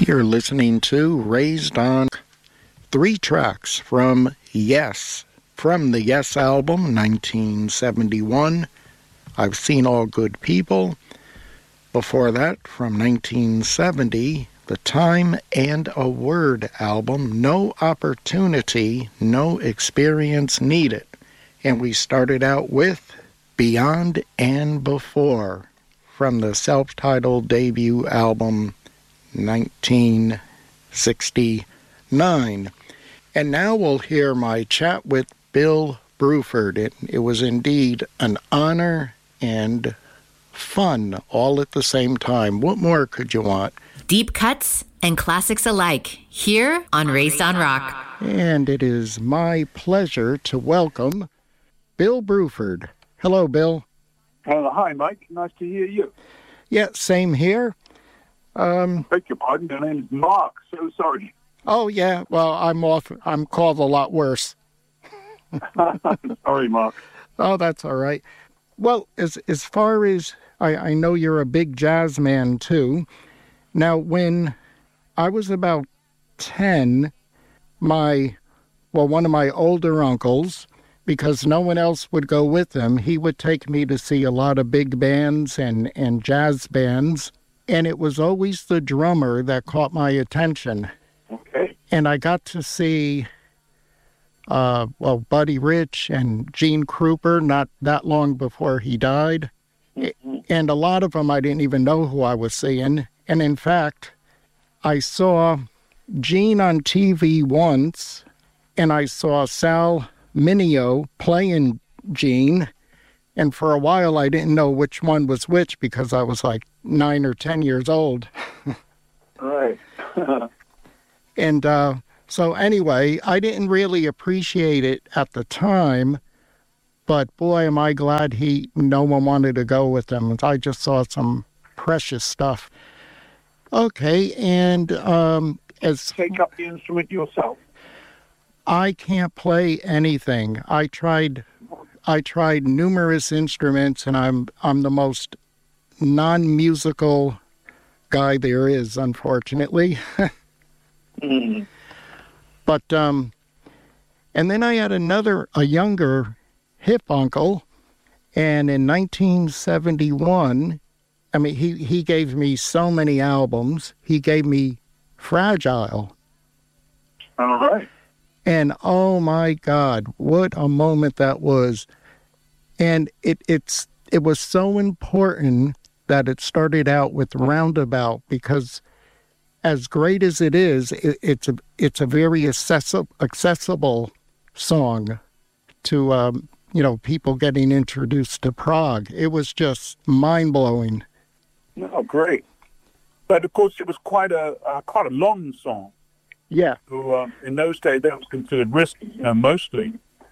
You're listening to Raised on 3 tracks from Yes, from the Yes album, 1971. I've Seen All Good People. Before that, from 1970, the Time and a Word album, No Opportunity, No Experience Needed. And we started out with Beyond and Before, from the self-titled debut album, 1969. And now we'll hear my chat with Bill Bruford. It was indeed an honor and fun all at the same time. What more could you want? Deep cuts and classics alike, here on Raised on Rock. And it is my pleasure to welcome Bill Bruford. Hello, Bill. Hi, Mike. Nice to hear you. Yeah, same here. Beg your pardon, your name's Mark. So sorry. Oh, yeah. Well, I'm called a lot worse. Sorry, Mark. Oh, that's all right. Well, as far as I know, you're a big jazz man, too. Now, when I was about 10, one of my older uncles, because no one else would go with him, he would take me to see a lot of big bands and jazz bands. And it was always the drummer that caught my attention. Okay. And I got to see, Buddy Rich and Gene Krupa not that long before he died. Mm-hmm. And a lot of them I didn't even know who I was seeing. And in fact, I saw Gene on TV once, and I saw Sal Mineo playing Gene. And for a while, I didn't know which one was which because I was like 9 or 10 years old. Right. And so anyway, I didn't really appreciate it at the time, but boy, am I glad no one wanted to go with them. I just saw some precious stuff. Okay, and take up the instrument yourself. I can't play anything. I tried numerous instruments, and I'm the most non-musical guy there is, unfortunately. Mm. But and then I had a younger hip uncle, and in 1971, I mean, he gave me so many albums. He gave me Fragile. All right. And oh my God, what a moment that was. And it was so important that it started out with Roundabout, because as great as it is, it's a very accessible song to people getting introduced to prog. It was just mind-blowing. Oh, great. But of course it was quite a long song. Yeah. So, in those days, that was considered risky, mostly.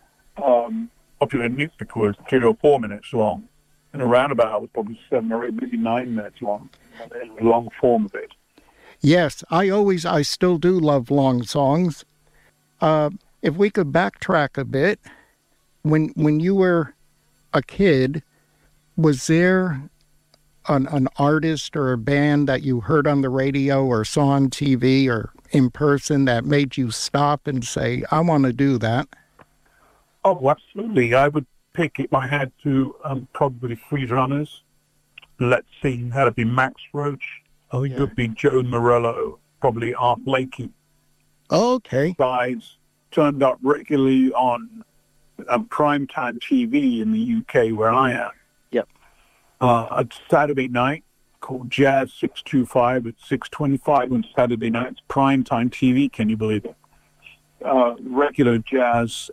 Popular music was 3 or 4 minutes long, and a roundabout was probably 7 or 8, maybe 9 minutes long. The long form of it. Yes, I still do love long songs. If we could backtrack a bit, when you were a kid, was there an artist or a band that you heard on the radio or saw on TV or in person that made you stop and say, I want to do that? Oh, absolutely. I would pick, if I had to, probably Free Runners. Let's see, had to be Max Roach. Oh, yeah. It could be Joe Morello, probably Art Blakey. Okay. Guys turned up regularly on primetime TV in the UK where I am. Yep. A Saturday night called Jazz 625 at 6:25 on Saturday nights, primetime TV, can you believe it? Regular jazz,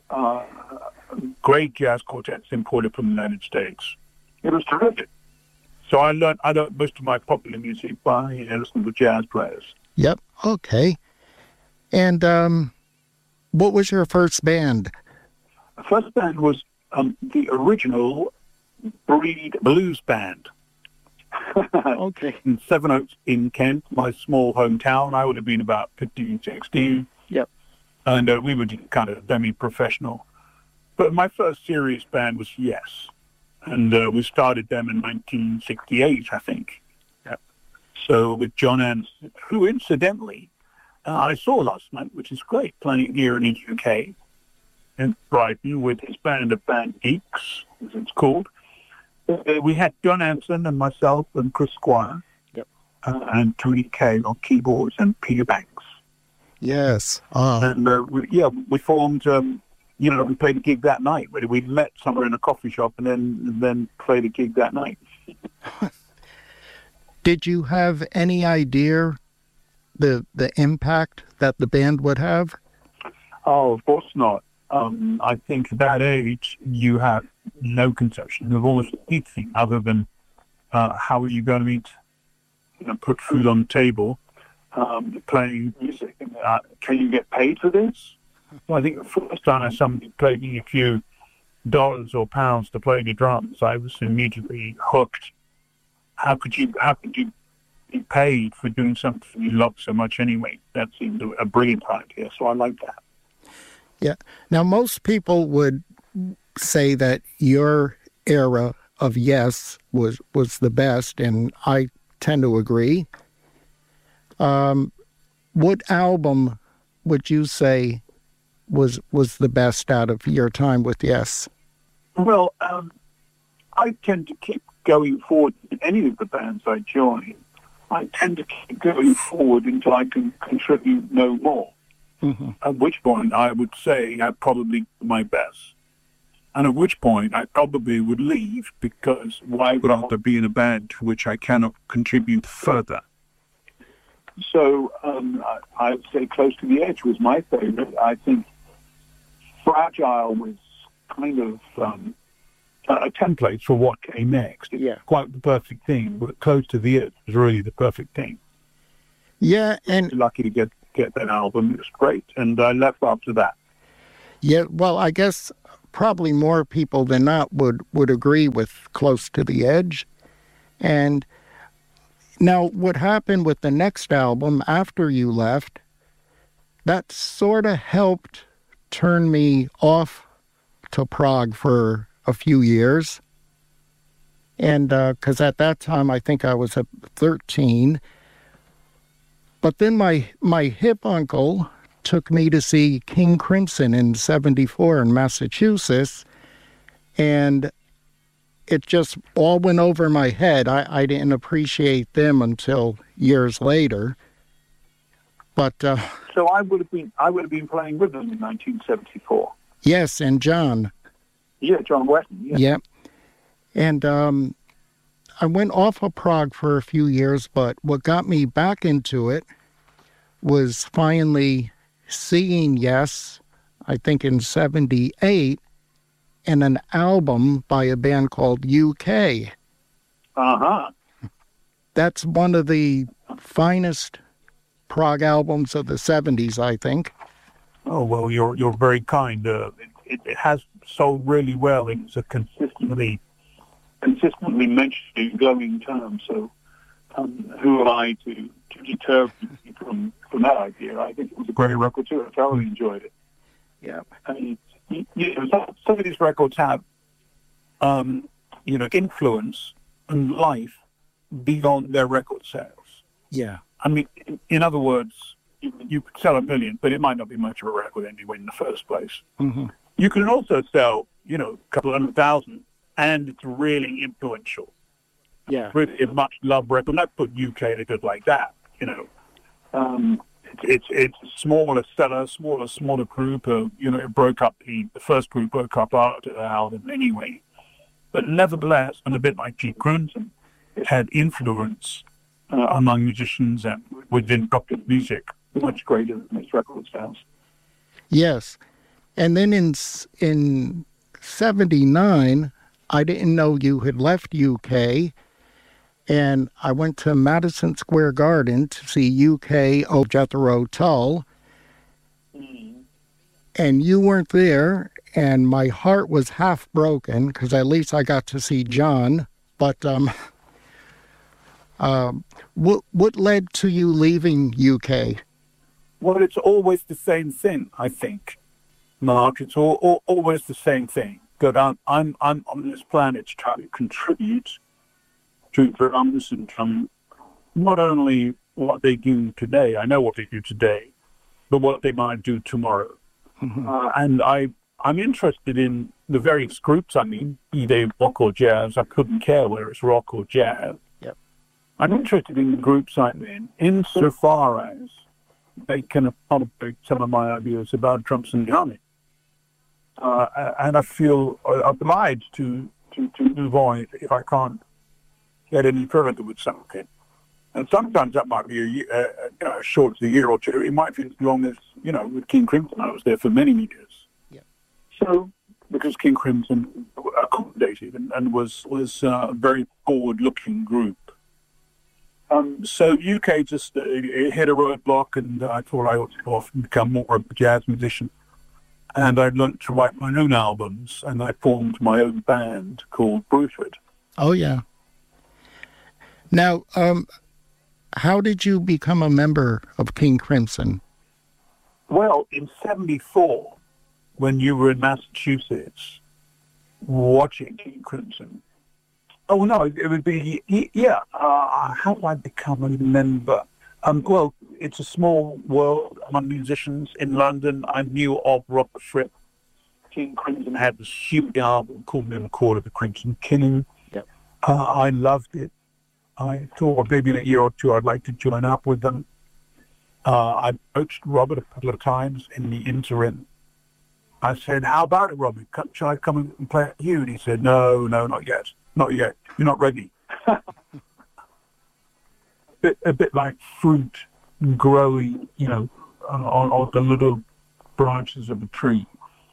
great jazz quartets imported from the United States. It was terrific. So I learned most of my popular music by listening to jazz players. Yep. Okay. And what was your first band? The first band was the original Breed Blues Band. Okay. In Sevenoaks in Kent, my small hometown. I would have been about 15, 16. Yep. And we were kind of semi-professional. But my first serious band was Yes. And we started them in 1968, I think. Yep. So with John Anderson, who incidentally, I saw last night, which is great, playing here in the UK, in Brighton, with his band, of Band Geeks, as it's called. We had John Anson and myself and Chris Squire, and Tony Kaye on keyboards, and Peter Banks. Yes. And we formed. We played a gig that night. We met somewhere in a coffee shop, and then played a gig that night. Did you have any idea the impact that the band would have? Oh, of course not. I think at that age, you have no conception of almost anything other than how are you going to eat, put food on the table, playing music. Can you get paid for this? Well, I think the first time somebody paid me a few dollars or pounds to play the drums, I was immediately hooked. How could you be paid for doing something you love so much anyway? That seemed a brilliant idea, so I like that. Yeah. Now, most people would say that your era of Yes was the best, and I tend to agree. What album would you say was the best out of your time with Yes? Well, I tend to keep going forward in any of the bands I join. I tend to keep going forward until I can contribute no more. Mm-hmm. At which point I would say I probably did my best. And at which point I probably would leave, because why would I be in a band to which I cannot contribute further? So I would say Close to the Edge was my favorite. I think Fragile was kind of a template for what came next. It's quite the perfect thing, but Close to the Edge was really the perfect thing. Yeah, and lucky to get that album. It was great, and I left after that. Yeah, well, I guess probably more people than not would agree with Close to the Edge. And now what happened with the next album after you left, that sort of helped turn me off to prog for a few years. And because at that time, I think I was 13. But then my hip uncle took me to see King Crimson in '74 in Massachusetts, and it just all went over my head. I didn't appreciate them until years later. But so I would have been playing with them in 1974. Yes, and John. Yeah, John Wetton. Yeah. Yep. And I went off of prog for a few years, but what got me back into it was finally seeing Yes, I think in '78, and an album by a band called UK. Uh-huh. That's one of the finest prog albums of the '70s, I think. Oh, well, you're very kind. It has sold really well. It's a consistently mentioned in glowing terms. So who am I to deter from that idea? I think it was a great record too. I thoroughly enjoyed it. Yeah. And, some of these records have, influence and life beyond their record sales. Yeah. I mean, in other words, you could sell 1 million, but it might not be much of a record anyway in the first place. Mm-hmm. You can also sell, a couple 100,000, and it's really influential. Yeah. Really a much loved record. And I put UK in a good like that, It's a smaller seller, smaller group. It broke up, the first group broke up after the album anyway. But nevertheless, and a bit like King Crimson, it had influence among musicians and within popular music much greater than its record sales. Yes. And then in '79, I didn't know you had left UK, and I went to Madison Square Garden to see UK of Jethro Tull, and you weren't there, and my heart was half broken, because at least I got to see John, but what led to you leaving UK? Well, it's always the same thing, I think, Mark. It's always the same thing. That I'm on this planet to try to contribute to drums and not only what they do today. I know what they do today, but what they might do tomorrow. And I'm interested in the various groups. I mean, be they rock or jazz. I couldn't care whether it's rock or jazz. Yep. I'm interested in the groups I'm in, insofar as they can accommodate some of my ideas about drums and drumming. And I feel obliged to move on if I can't get any further with something. And sometimes that might be a short as a year or two. It might be as long as, with King Crimson, I was there for many years. Yeah. So, because King Crimson accommodated and was a very forward-looking group. So UK just hit a roadblock, and I thought I ought to go off and become more of a jazz musician. And I learned to write my own albums, and I formed my own band called Bruford. Oh, yeah. Now, how did you become a member of King Crimson? Well, in '74, when you were in Massachusetts watching King Crimson. Oh, no, it would be, how do I become a member? Well, it's a small world among musicians. In London, I knew of Robert Fripp. King Crimson had this huge album called The Court of the Crimson King. Yep. I loved it. I thought maybe in a year or two I'd like to join up with them. I approached Robert a couple of times in the interim. I said, how about it, Robert? Shall I come and play at you? And he said, no, not yet. Not yet. You're not ready. a bit like fruit growing, on the little branches of a tree.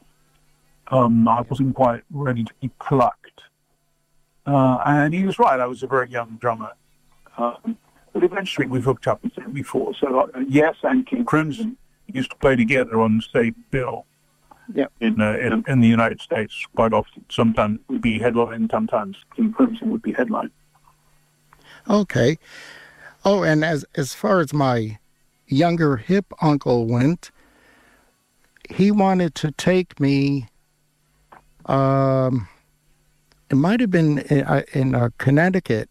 I wasn't quite ready to be plucked. And he was right. I was a very young drummer. But eventually we hooked up in '74. So Yes and King Crimson used to play together on the same bill. Yep. In the United States quite often. Sometimes we'd be headline, sometimes King Crimson would be headline. Okay. Oh, and as far as my younger hip uncle went, he wanted to take me, it might have been in Connecticut.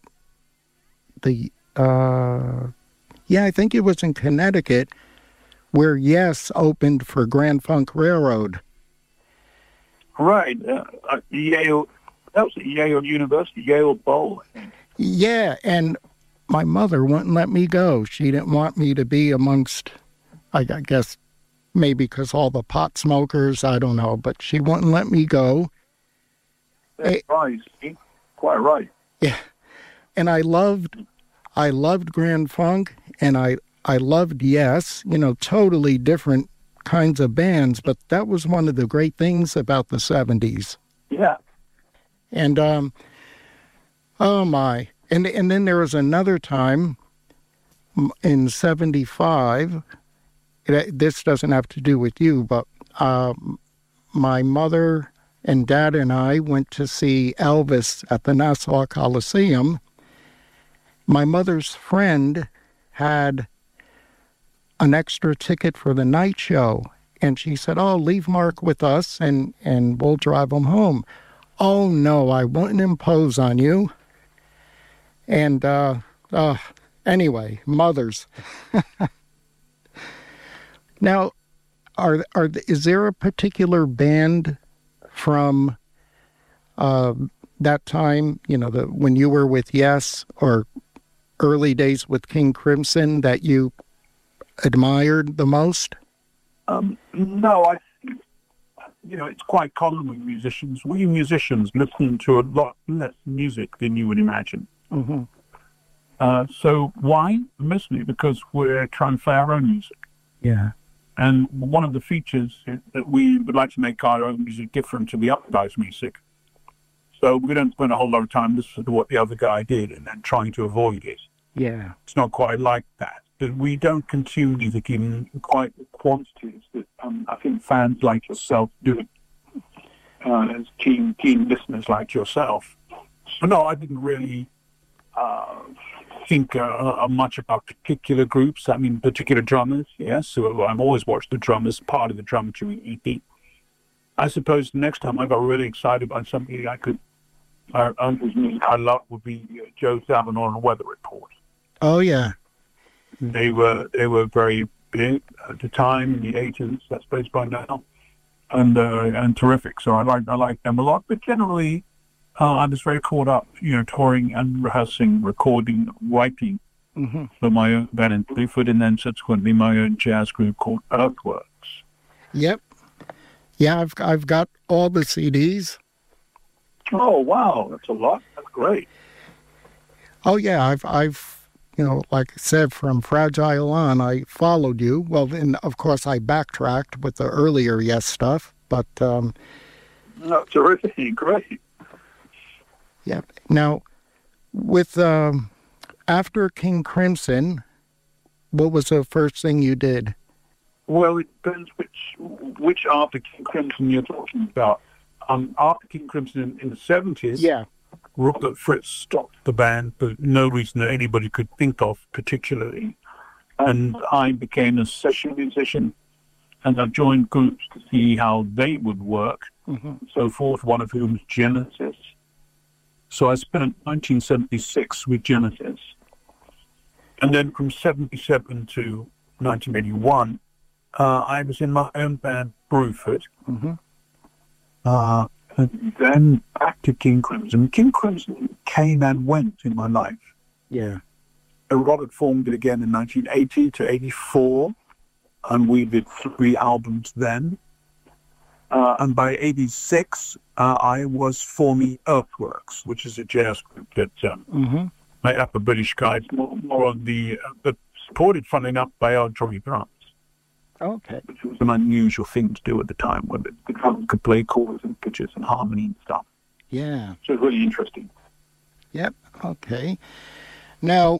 I think it was in Connecticut, where Yes opened for Grand Funk Railroad. Right. Yale. That was at Yale University, Yale Bowl. Yeah, and my mother wouldn't let me go. She didn't want me to be amongst, I guess, maybe because all the pot smokers, I don't know, but she wouldn't let me go. That's right. Quite right. Yeah, and I loved Grand Funk, and I loved Yes, totally different kinds of bands, but that was one of the great things about the 70s. Yeah. And, oh my. And then there was another time in 75, this doesn't have to do with you, but my mother and dad and I went to see Elvis at the Nassau Coliseum. My mother's friend had an extra ticket for the night show, and she said, oh, leave Mark with us and we'll drive him home. Oh no, I wouldn't impose on you. And anyway, mothers. Now, is there a particular band from that time, when you were with Yes or early days with King Crimson that you admired the most? No, I think, it's quite common with musicians. We musicians listen to a lot less music than you would imagine. Mm-hmm. So why? Mostly because we're trying to play our own music. Yeah. And one of the features is that we would like to make our own music different to the other guy's music. So we don't spend a whole lot of time listening to what the other guy did and then trying to avoid it. Yeah. It's not quite like that. But we don't consume music in quite the quantities that I think fans like yourself do, as keen listeners like yourself. But no, I didn't really think much about particular groups. I mean, particular drummers, yes. So I've always watched the drummers, part of the Drummetry EP. I suppose the next time I got really excited about something I love would be Joe Zawinul and Weather Report. Oh, yeah. They were very big at the time in the 80s. That's based by now, and terrific. So I like them a lot. But generally, I was very caught up, touring and rehearsing, recording, writing for my own band in Bluefoot, and then subsequently my own jazz group called Earthworks. Yep. Yeah, I've got all the CDs. Oh wow, that's a lot. That's great. Oh yeah, I've like I said, from Fragile on, I followed you. Well, then of course I backtracked with the earlier Yes stuff, but no, terrific, great. Yeah. Now, with after King Crimson, what was the first thing you did? Well, it depends which after King Crimson you're talking about. After King Crimson in the 70s, Yeah. Rupert Fritz stopped the band for no reason that anybody could think of particularly. And I became a session musician, and I joined groups to see how they would work, so forth, one of whom was Genesis. So I spent 1976 with Genesis. And then from 77 to 1981, I was in my own band, Bruford. And then back to King Crimson. King Crimson came and went in my life. Yeah. Robert formed it again in 1980 to 84, and we did 3 albums then. And by 86, I was forming Earthworks, which is a jazz group that made up of British guys, more on the, but supported, funnily enough, by our Johnny drums. Okay. Which was an unusual thing to do at the time, when the drums could play chords and pitches and harmony and stuff. Yeah. So it was really interesting. Yep. Okay. Now,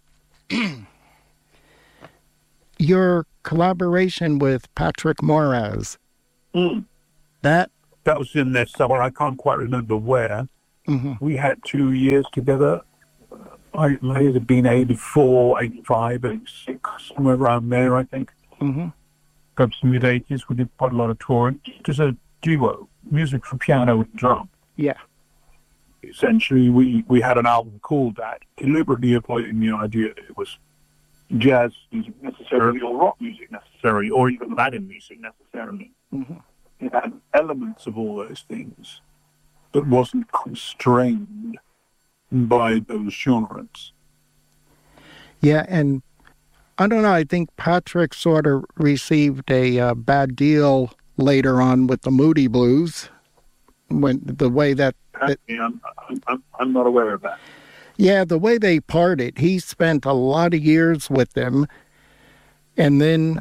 your collaboration with Patrick Moraz, that was in there somewhere. I can't quite remember where. We had 2 years together. I may have been 84, 85, 86, somewhere around there, I think. Perhaps mid-80s. We did quite a lot of touring. Just a duo, music for piano and drum. Yeah. Essentially, we had an album called that, deliberately avoiding the idea that it was jazz music necessarily, or rock music necessarily, or even Latin music necessarily. It had elements of all those things, but wasn't constrained by those genres. Yeah, and I don't know, I think Patrick sort of received a bad deal later on with the Moody Blues, when the way that... I'm not aware of that. Yeah, the way they parted, he spent a lot of years with them, and then,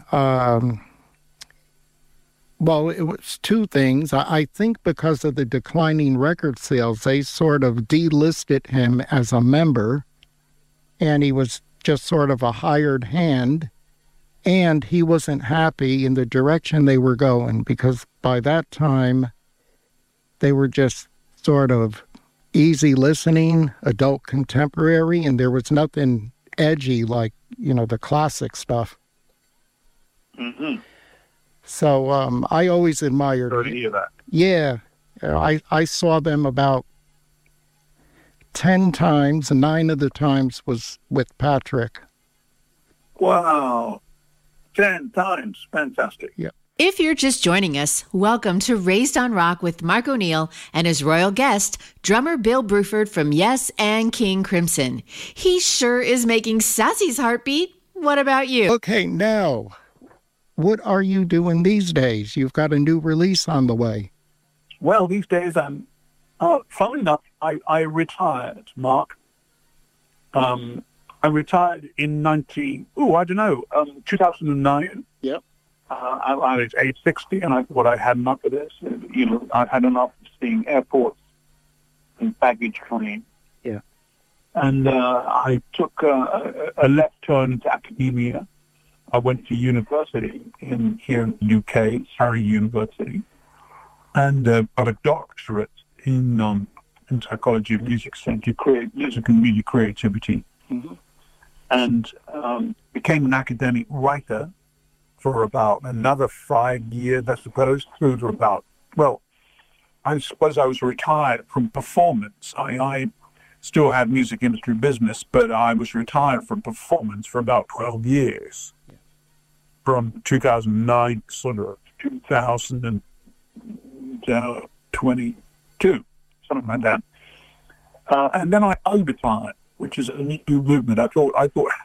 well, it was 2 things. I think because of the declining record sales, they sort of delisted him as a member, and he was just sort of a hired hand, and he wasn't happy in the direction they were going, because by that time, they were just sort of easy listening, adult contemporary, and there was nothing edgy like, the classic stuff. So I always admired... Sorry to hear that. Yeah. I saw them about 10 times, and 9 of the times was with Patrick. Wow. 10 times. Fantastic. Yeah. If you're just joining us, welcome to Raised on Rock with Mark O'Neill and his royal guest, drummer Bill Bruford from Yes and King Crimson. He sure is making Sassy's heart beat. What about you? Okay, now, what are you doing these days? You've got a new release on the way. Well, these days funnily enough, I retired, Mark. I retired in 2009. Yep. I was age 60, and I thought I had enough of this. I had enough of seeing airports and baggage claim. Yeah. And I took a left turn into academia. I went to university here in the UK, Surrey University, and got a doctorate in psychology of music, music and music creativity, and became an academic writer for about another 5 years, I suppose, through to about, well, I suppose I was retired from performance. I still had music industry business, but I was retired from performance for about 12 years. From 2009 to sort of 2022, something like that. And then I overtired, which is a new movement. I thought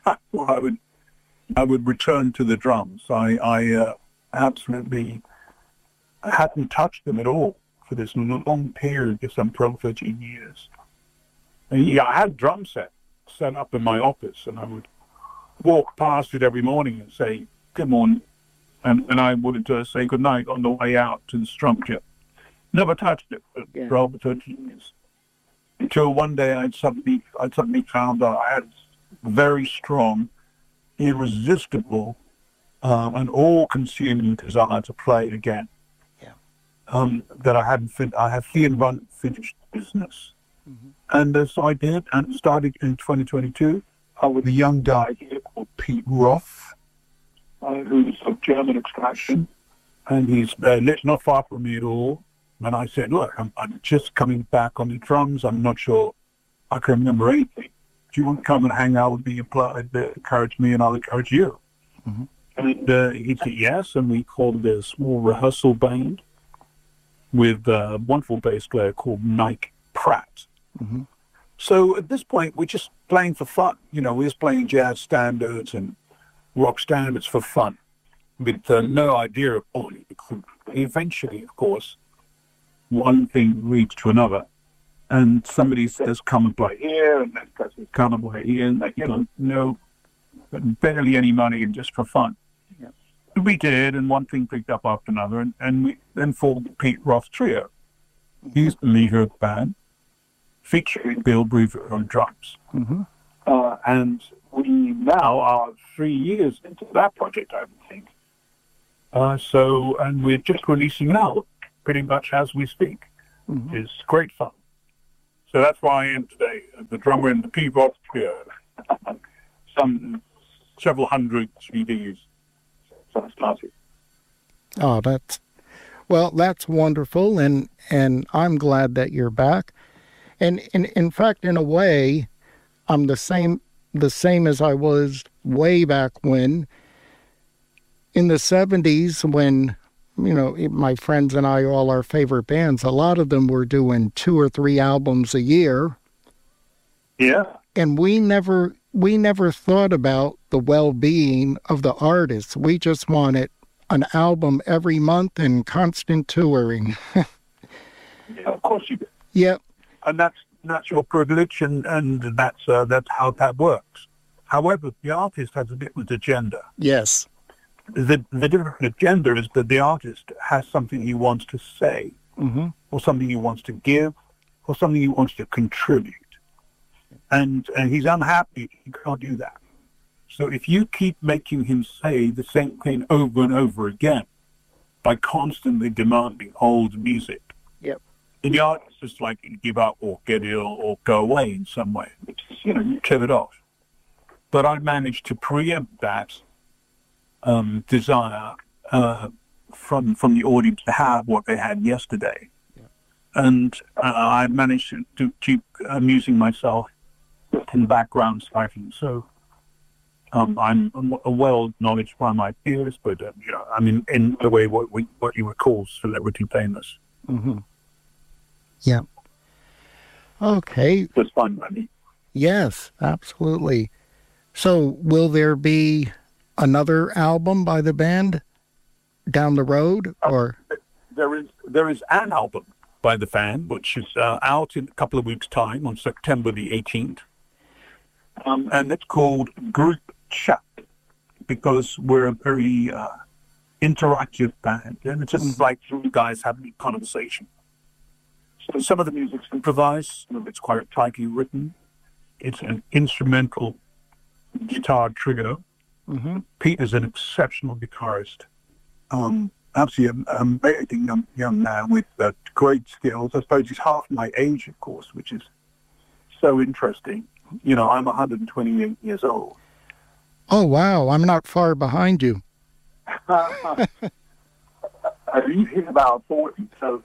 I would return to the drums. I absolutely hadn't touched them at all for this long period of some 12, 13 years. And yeah, I had a drum set up in my office, and I would walk past it every morning and say, good morning. And I would say good night on the way out to the structure. Never touched it for 12 or 13 years. Until one day I suddenly found out I had a very strong, irresistible, and all-consuming desire to play it again. Yeah. That I had finished business. Mm-hmm. And so I did, and started in 2022 with a young guy here called Pete Roth, who's of German extraction, and he's not far from me at all. And I said, look, I'm just coming back on the drums. I'm not sure I can remember anything. Do you want to come and hang out with me and encourage me, and I'll encourage you? Mm-hmm. And he said yes, and we called it a small rehearsal band with a wonderful bass player called Mike Pratt. Mm-hmm. So at this point, we're just playing for fun. We're just playing jazz standards and rock standards for fun, with no idea of quality. Eventually, of course, one thing leads to another, and somebody says, come and play here, and then says, come and play here, and no, barely any money, and just for fun. Yeah. We did, and one thing picked up after another, and we then formed the Pete Roth Trio. He's the leader of the band, featuring Bill Bruford on drums. Mm-hmm. And we now are 3 years into that project, I would think. And we're just releasing now, pretty much as we speak. Mm-hmm. It's great fun. So that's why I am today, the drummer in the Pete Roth Trio. Several hundred CDs. So that's classic. Oh, that's wonderful, and I'm glad that you're back. And in fact, in a way, I'm the same as I was way back when, in the 70s, when, my friends and I, all our favorite bands, a lot of them were doing 2 or 3 albums a year. Yeah. And we never thought about the well-being of the artists. We just wanted an album every month and constant touring. Yeah, of course you do. Yeah. And that's your privilege, and that's how that works. However, the artist has a different agenda. Yes. The different agenda is that the artist has something he wants to say, mm-hmm. or something he wants to give, or something he wants to contribute. And he's unhappy he can't do that. So if you keep making him say the same thing over and over again by constantly demanding old music, yep. the artist is likely to give up or get ill or go away in some way. You turn it off. But I managed to preempt that desire from the audience to have what they had yesterday. Yeah. And I managed to keep amusing myself in background cycling. So I'm well acknowledged by my peers, but in the way what you would call celebrity famous. Mm-hmm. Yeah. Okay. It was fun, buddy. Yes, absolutely. So will there be another album by the band down the road, or? There is an album by the band, which is out in a couple of weeks' time on September the 18th. And it's called Group Chat, because we're a very interactive band, and it's just like 3 guys having a conversation. So some of the music's improvised, some of it's quite tightly written. It's an instrumental guitar trio. Mm-hmm. Pete is an exceptional guitarist. Absolutely amazing young man with great skills. I suppose he's half my age, of course, which is so interesting. I'm 128 years old. Oh, wow. I'm not far behind you. He's about 40, so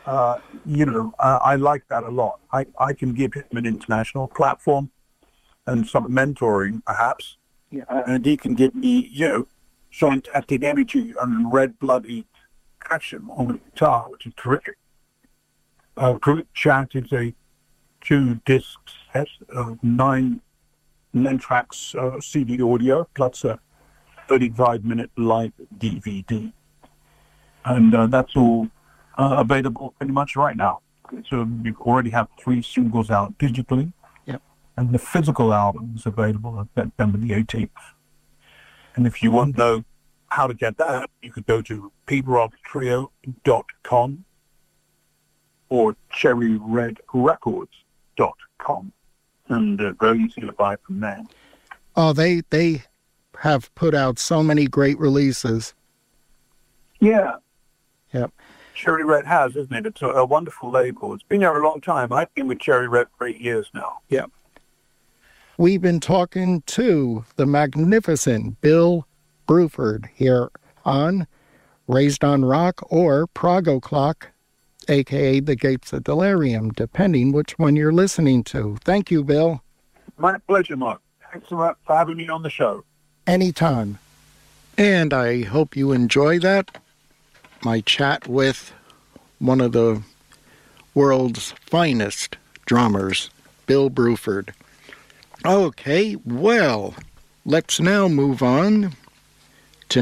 I like that a lot. I can give him an international platform and some mentoring, perhaps. Yeah. And he can give me, fantastic energy and red-bloody action on the guitar, which is terrific. Group Chat is a 2-disc set of 9 tracks CD audio plus a 35-minute live DVD. And that's all available pretty much right now. So we already have 3 singles out digitally. Yep. And the physical album is available at September the 18th. And if you want to know how to get that, you could go to peterrobstrio.com or cherryredrecords.com and very easy to buy from there. Oh, they have put out so many great releases. Yeah. Yep. Cherry Red has, isn't it? It's a wonderful label. It's been there a long time. I've been with Cherry Red for 8 years now. Yep. We've been talking to the magnificent Bill Bruford here on Raised on Rock or Prog O'Clock, a.k.a. The Gates of Delirium, depending which one you're listening to. Thank you, Bill. My pleasure, Mark. Thanks for having me on the show. Anytime. And I hope you enjoy that. My chat with one of the world's finest drummers, Bill Bruford. Okay, well, let's now move on to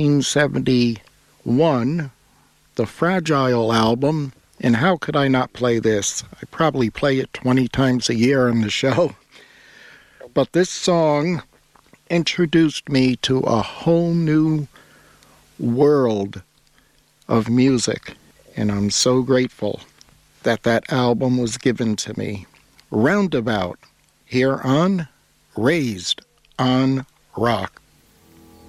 1971, the Fragile album. And how could I not play this? I probably play it 20 times a year on the show. But this song introduced me to a whole new world of music. And I'm so grateful that that album was given to me. Roundabout, here on Raised on Rock.